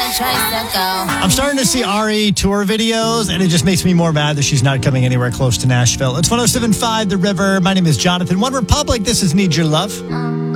I'm starting to see Ari tour videos, and it just makes me more mad that she's not coming anywhere close to Nashville. It's 107.5 The River. My name is Jonathan. One Republic, this is Need Your Love.